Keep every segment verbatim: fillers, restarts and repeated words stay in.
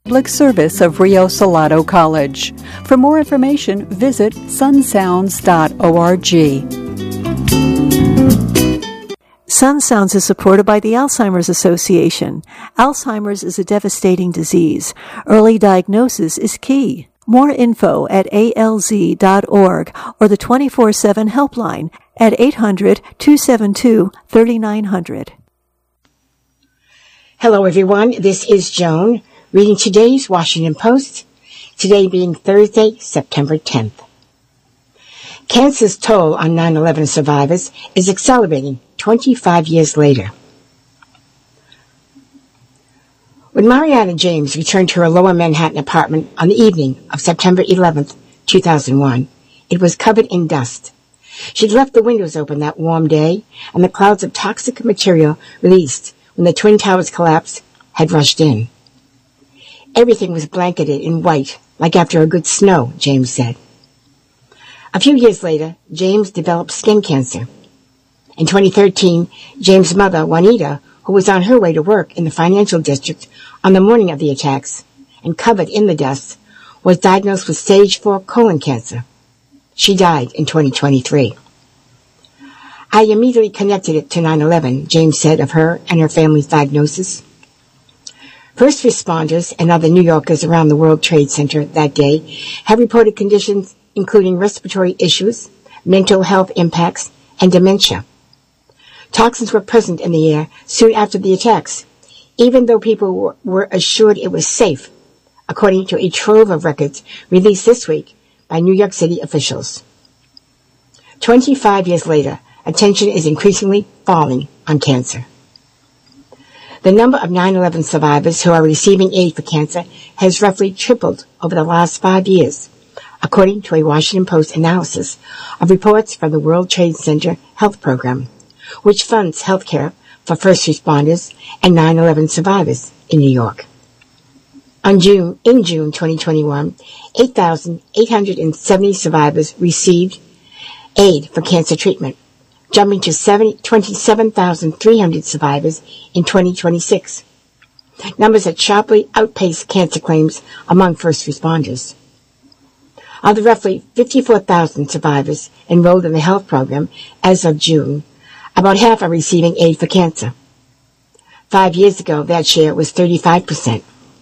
Public service of Rio Salado College. For more information, visit sun sounds dot org. Sun Sounds is supported by the Alzheimer's Association. Alzheimer's is a devastating disease. Early diagnosis is key. More info at A L Z dot org or the twenty-four seven helpline at eight hundred, two seven two, three nine zero zero. Hello, everyone. This is Joan, reading today's Washington Post, today being Thursday, September tenth. Cancer's toll on nine eleven survivors is accelerating twenty-five years later. When Marietta James returned to her Lower Manhattan apartment on the evening of September eleventh, two thousand one, it was covered in dust. She'd left the windows open that warm day, and the clouds of toxic material released when the Twin Towers collapse had rushed in. Everything was blanketed in white, like after a good snow, James said. A few years later, James developed skin cancer. In twenty thirteen, James' mother, Juanita, who was on her way to work in the financial district on the morning of the attacks and covered in the dust, was diagnosed with stage four colon cancer. She died in twenty twenty-three. I immediately connected it to nine eleven, James said of her and her family's diagnosis. First responders and other New Yorkers around the World Trade Center that day have reported conditions including respiratory issues, mental health impacts, and dementia. Toxins were present in the air soon after the attacks, even though people were assured it was safe, according to a trove of records released this week by New York City officials. Twenty-five years later, attention is increasingly falling on cancer. The number of nine eleven survivors who are receiving aid for cancer has roughly tripled over the last five years, according to a Washington Post analysis of reports from the World Trade Center Health Program, which funds health care for first responders and nine eleven survivors in New York. On June, in June twenty twenty-one, eight thousand eight hundred seventy survivors received aid for cancer treatment, jumping to twenty-seven thousand three hundred survivors in twenty twenty-six, numbers that sharply outpace cancer claims among first responders. Of the roughly fifty-four thousand survivors enrolled in the health program as of June, about half are receiving aid for cancer. Five years ago, that share was thirty-five percent.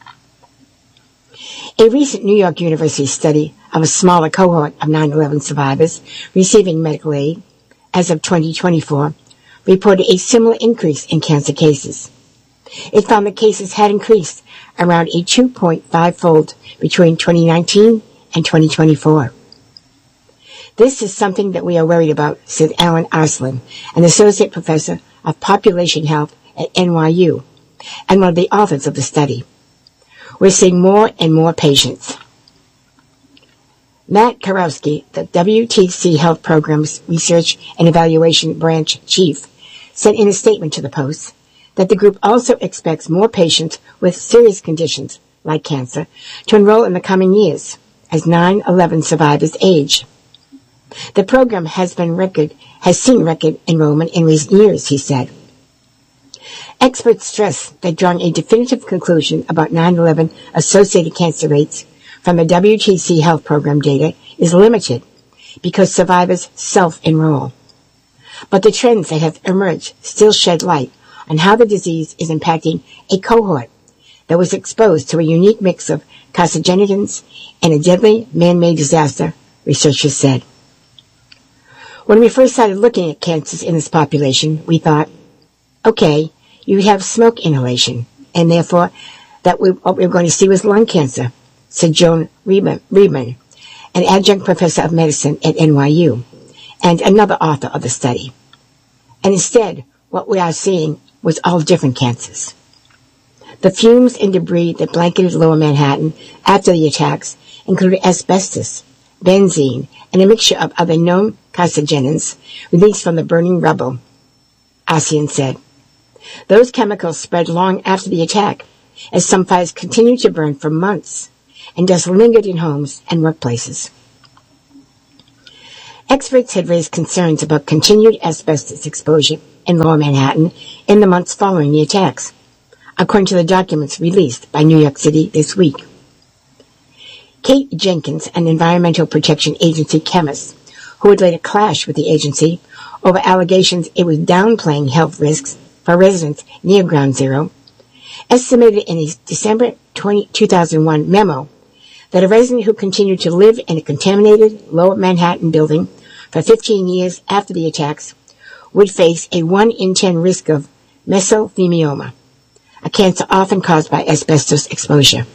A recent New York University study of a smaller cohort of nine eleven survivors receiving medical aid as of twenty twenty-four reported a similar increase in cancer cases. It found that cases had increased around a two point five fold between twenty nineteen and twenty twenty-four. This is something that we are worried about, said Alan Arslan, an associate professor of population health at N Y U and one of the authors of the study. We're seeing more and more patients. Matt Karowski, the W T C Health Program's Research and Evaluation Branch Chief, said in a statement to the Post that the group also expects more patients with serious conditions, like cancer, to enroll in the coming years as nine eleven survivors age. The program has been record, has seen record enrollment in recent years, he said. Experts stress that drawing a definitive conclusion about nine eleven associated cancer rates from the W T C Health Program data is limited because survivors self-enroll. But the trends that have emerged still shed light on how the disease is impacting a cohort that was exposed to a unique mix of carcinogens and a deadly man-made disaster, researchers said. When we first started looking at cancers in this population, we thought, okay, you have smoke inhalation, and therefore that we, what we were going to see was lung cancer, said Joan Riedman, an adjunct professor of medicine at N Y U, and another author of the study. And instead, what we are seeing was all different cancers. The fumes and debris that blanketed Lower Manhattan after the attacks included asbestos, benzene, and a mixture of other known carcinogens released from the burning rubble, Arslan said. Those chemicals spread long after the attack, as some fires continued to burn for months, and dust lingered in homes and workplaces. Experts had raised concerns about continued asbestos exposure in Lower Manhattan in the months following the attacks, according to the documents released by New York City this week. Kate Jenkins, an Environmental Protection Agency chemist who would later clash with the agency over allegations it was downplaying health risks for residents near Ground Zero, estimated in a December two thousand one memo that a resident who continued to live in a contaminated Lower Manhattan building for fifteen years after the attacks would face a one in ten risk of mesothelioma, a cancer often caused by asbestos exposure.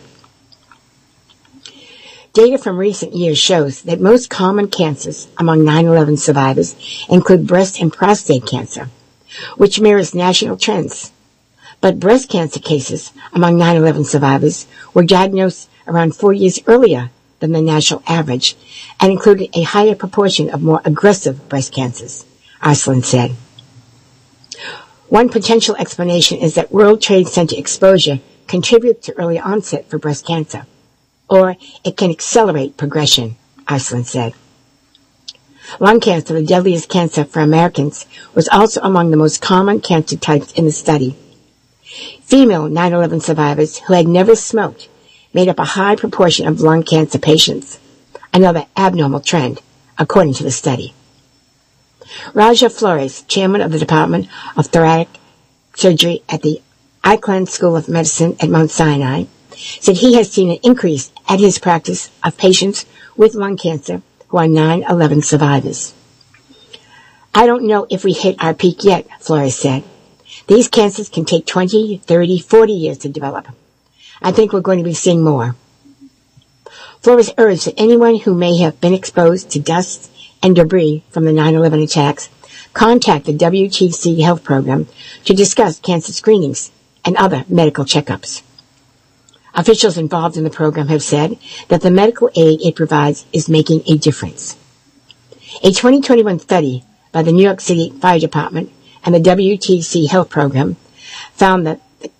Data from recent years shows that most common cancers among nine eleven survivors include breast and prostate cancer, which mirrors national trends. But breast cancer cases among nine eleven survivors were diagnosed around four years earlier than the national average and included a higher proportion of more aggressive breast cancers, Arslan said. One potential explanation is that World Trade Center exposure contributes to early onset for breast cancer, or it can accelerate progression, Arslan said. Lung cancer, the deadliest cancer for Americans, was also among the most common cancer types in the study. Female nine eleven survivors who had never smoked made up a high proportion of lung cancer patients, another abnormal trend, according to the study. Raja Flores, chairman of the Department of Thoracic Surgery at the Eichmann School of Medicine at Mount Sinai, said he has seen an increase at his practice of patients with lung cancer who are nine eleven survivors. I don't know if we hit our peak yet, Flores said. These cancers can take twenty, thirty, forty years to develop. I think we're going to be seeing more. Flores urged that anyone who may have been exposed to dust and debris from the nine eleven attacks contact the W T C Health Program to discuss cancer screenings and other medical checkups. Officials involved in the program have said that the medical aid it provides is making a difference. A twenty twenty-one study by the New York City Fire Department and the W T C Health Program found that the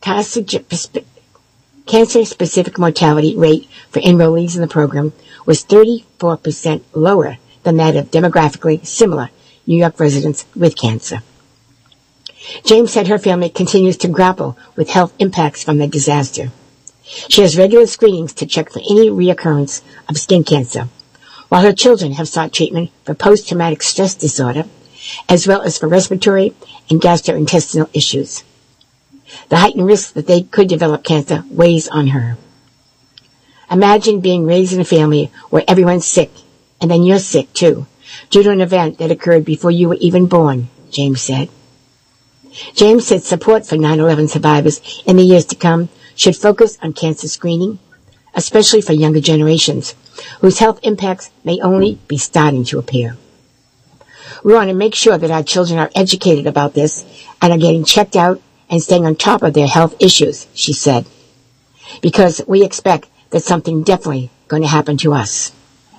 cancer-specific mortality rate for enrollees in the program was thirty-four percent lower than that of demographically similar New York residents with cancer. James said her family continues to grapple with health impacts from the disaster. She has regular screenings to check for any reoccurrence of skin cancer, while her children have sought treatment for post-traumatic stress disorder, as well as for respiratory and gastrointestinal issues. The heightened risk that they could develop cancer weighs on her. Imagine being raised in a family where everyone's sick, and then you're sick too, due to an event that occurred before you were even born, James said. James said support for nine eleven survivors in the years to come should focus on cancer screening, especially for younger generations, whose health impacts may only be starting to appear. We want to make sure that our children are educated about this and are getting checked out and staying on top of their health issues, she said, because we expect that something definitely going to happen to us.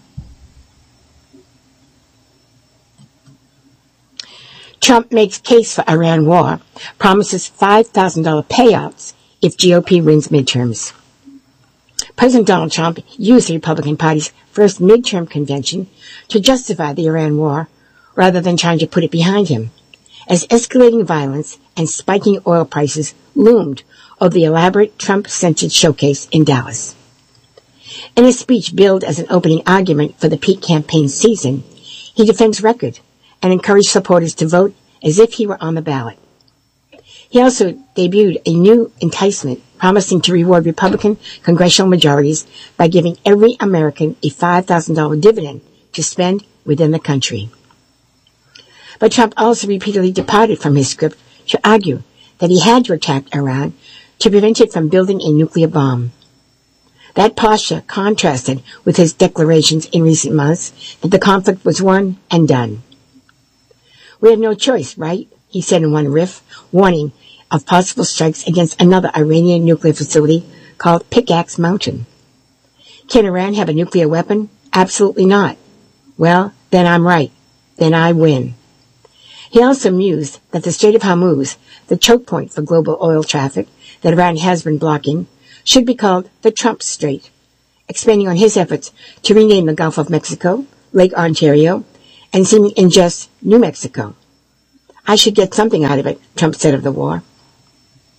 Trump makes case for Iran war, promises five thousand dollars payouts if G O P wins midterms. President Donald Trump used the Republican Party's first midterm convention to justify the Iran war rather than trying to put it behind him, as escalating violence and spiking oil prices loomed over the elaborate Trump-centered showcase in Dallas. In a speech billed as an opening argument for the peak campaign season, he defends record and encouraged supporters to vote as if he were on the ballot. He also debuted a new enticement promising to reward Republican congressional majorities by giving every American a five thousand dollars dividend to spend within the country. But Trump also repeatedly departed from his script to argue that he had to attack Iran to prevent it from building a nuclear bomb. That posture contrasted with his declarations in recent months that the conflict was won and done. We have no choice, right? He said in one riff, warning of possible strikes against another Iranian nuclear facility called Pickaxe Mountain. Can Iran have a nuclear weapon? Absolutely not. Well, then I'm right. Then I win. He also mused that the Strait of Hormuz, the choke point for global oil traffic that Iran has been blocking, should be called the Trump Strait, expanding on his efforts to rename the Gulf of Mexico, Lake Ontario, and seeming in just New Mexico. I should get something out of it, Trump said of the war.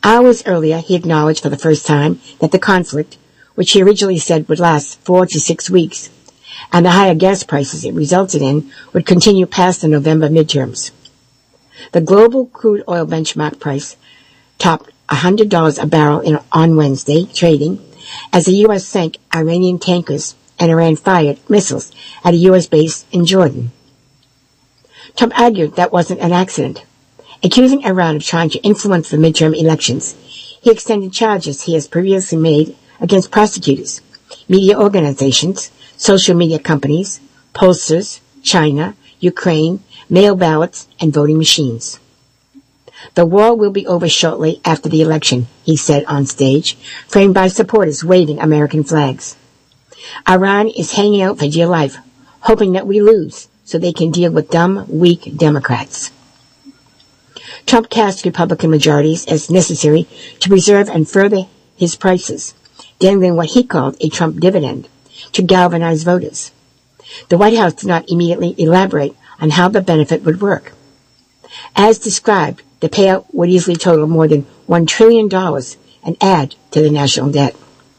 Hours earlier, he acknowledged for the first time that the conflict, which he originally said would last four to six weeks, and the higher gas prices it resulted in would continue past the November midterms. The global crude oil benchmark price topped one hundred dollars a barrel in, on Wednesday trading as the U S sank Iranian tankers and Iran fired missiles at a U S base in Jordan. Trump argued that wasn't an accident. Accusing Iran of trying to influence the midterm elections, he extended charges he has previously made against prosecutors, media organizations, social media companies, pollsters, China, Ukraine, mail ballots, and voting machines. The war will be over shortly after the election, he said on stage, framed by supporters waving American flags. Iran is hanging out for dear life, hoping that we lose so they can deal with dumb, weak Democrats. Trump cast Republican majorities as necessary to preserve and further his prices, dangling what he called a Trump dividend to galvanize voters. The White House did not immediately elaborate on how the benefit would work. As described, the payout would easily total more than one trillion dollars and add to the national debt.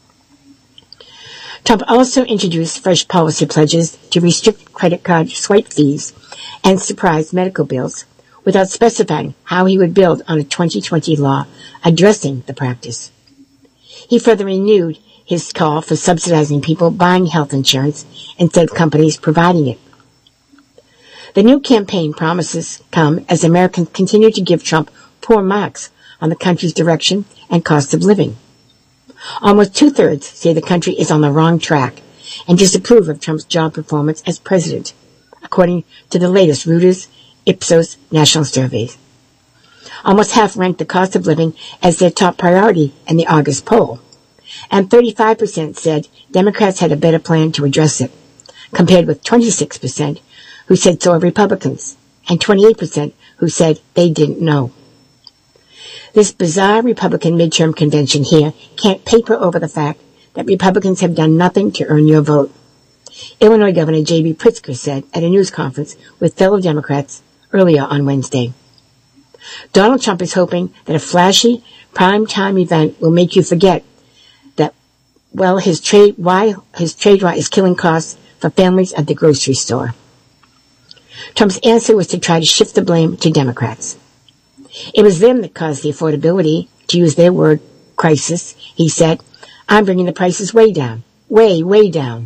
Trump also introduced fresh policy pledges to restrict credit card swipe fees and surprise medical bills, without specifying how he would build on a twenty twenty law addressing the practice. He further renewed his call for subsidizing people buying health insurance instead of companies providing it. The new campaign promises come as Americans continue to give Trump poor marks on the country's direction and cost of living. Almost two-thirds say the country is on the wrong track and disapprove of Trump's job performance as president, according to the latest Reuters Ipsos national surveys. Almost half ranked the cost of living as their top priority in the August poll, and thirty-five percent said Democrats had a better plan to address it, compared with twenty-six percent who said so of Republicans, and twenty-eight percent who said they didn't know. This bizarre Republican midterm convention here can't paper over the fact that Republicans have done nothing to earn your vote. Illinois Governor J B Pritzker said at a news conference with fellow Democrats earlier on Wednesday. Donald Trump is hoping that a flashy, prime-time event will make you forget that, well, his trade, why his trade war is killing costs for families at the grocery store. Trump's answer was to try to shift the blame to Democrats. It was them that caused the affordability, to use their word, crisis, he said. I'm bringing the prices way down, way, way down.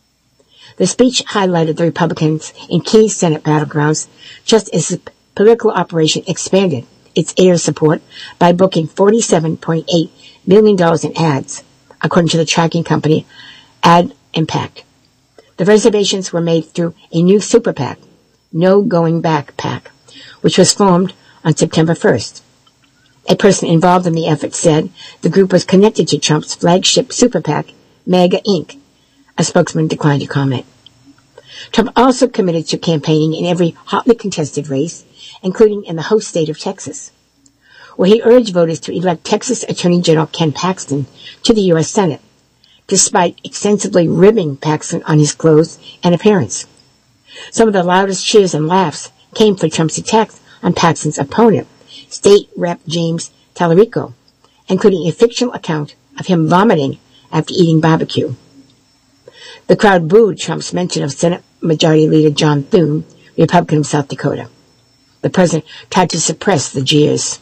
The speech highlighted the Republicans in key Senate battlegrounds just as the political operation expanded its air support by booking forty-seven point eight million dollars in ads, according to the tracking company Ad Impact. The reservations were made through a new super PAC, No Going Back PAC, which was formed on September first. A person involved in the effort said the group was connected to Trump's flagship super PAC, MAGA Incorporated. A spokesman declined to comment. Trump also committed to campaigning in every hotly contested race, including in the host state of Texas, where he urged voters to elect Texas Attorney General Ken Paxton to the U S Senate, despite extensively ribbing Paxton on his clothes and appearance. Some of the loudest cheers and laughs came for Trump's attacks on Paxton's opponent, State Representative James Tallarico, including a fictional account of him vomiting after eating barbecue. The crowd booed Trump's mention of Senate Majority Leader John Thune, Republican of South Dakota. The president tried to suppress the jeers.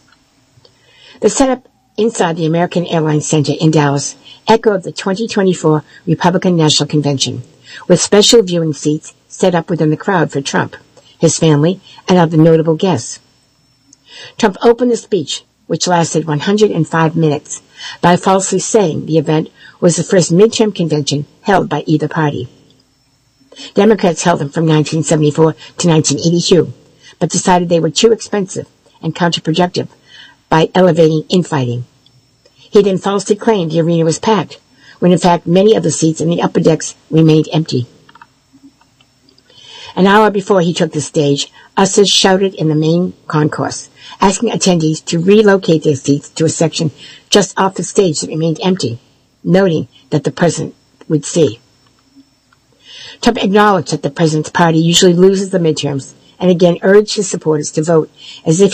The setup inside the American Airlines Center in Dallas echoed the twenty twenty-four Republican National Convention, with special viewing seats set up within the crowd for Trump, his family, and other notable guests. Trump opened the speech, which lasted one hundred five minutes, by falsely saying the event was the first midterm convention held by either party. Democrats held them from nineteen seventy-four to nineteen eighty-two, but decided they were too expensive and counterproductive by elevating infighting. He then falsely claimed the arena was packed, when in fact many of the seats in the upper decks remained empty. An hour before he took the stage, ushers shouted in the main concourse, asking attendees to relocate their seats to a section just off the stage that remained empty, noting that the president would see. Trump acknowledged that the president's party usually loses the midterms and again urged his supporters to vote as if